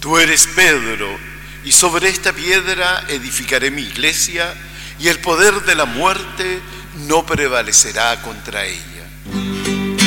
Tú eres Pedro, y sobre esta piedra edificaré mi iglesia, y el poder de la muerte no prevalecerá contra ella.